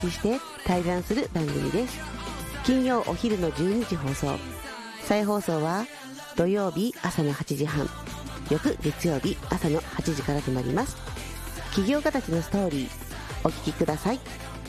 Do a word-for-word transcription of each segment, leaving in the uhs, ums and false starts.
して対談する番組です。金曜お昼のじゅうにじ放送、再放送は土曜日朝のはちじはん、翌月曜日朝のはちじからとなります。起業家たちのストーリー、お聞きください。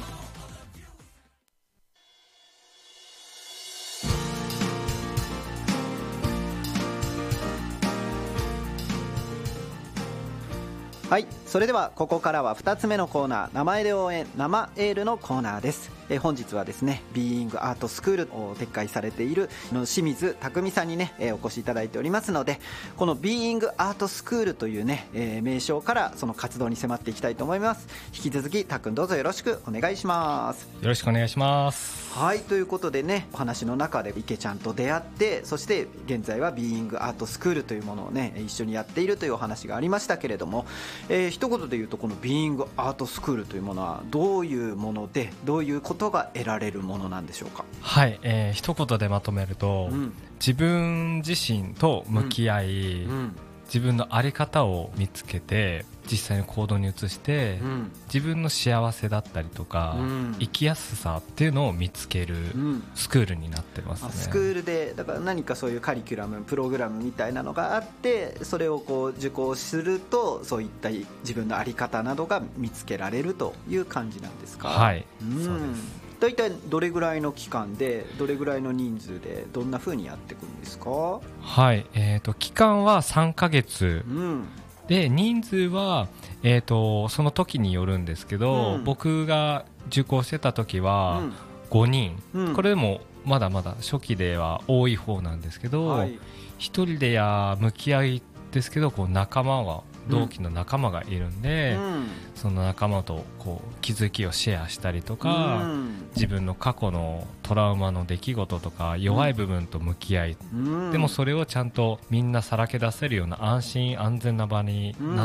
はい、それではここからはふたつめのコーナー、名前で応援生エールのコーナーです。えー、本日はですね、ビーイングアートスクールを撤回されている清水匠さんにね、えー、お越しいただいておりますので、このビーイングアートスクールというね、えー、名称からその活動に迫っていきたいと思います。引き続きたっくんどうぞよろしくお願いします。 よろしくお願いします。 はい、ということでね、お話の中で池ちゃんと出会って、そして現在はビーイングアートスクールというものをね一緒にやっているというお話がありましたけれども、えー、一言で言うとこのビーイングアートスクールというものはどういうもので、どういうことが得られるものなんでしょうか。 はい、えー、一言でまとめると、うん、自分自身と向き合い、うんうん、自分の在り方を見つけて実際に行動に移して、うん、自分の幸せだったりとか、うん、生きやすさっていうのを見つけるスクールになってますね。 スクールでだから何かそういうカリキュラムプログラムみたいなのがあって、それをこう受講するとそういった自分の在り方などが見つけられるという感じなんですか。 はい、 うん、そうです。大体どれぐらいの期間でどれぐらいの人数でどんな風にやっていくんですか。 はい、えーと、期間はさんかげつ、うん、で人数は、えーと、その時によるんですけど、うん、僕が受講してた時はごにん、うん、これでもまだまだ初期では多い方なんですけど、はい、一人でや向き合いですけどこう仲間が同期の仲間がいるんで、うん、その仲間とこう気づきをシェアしたりとか、うん、自分の過去のトラウマの出来事とか弱い部分と向き合い、うん、でもそれをちゃんとみんなさらけ出せるような安心安全な場にな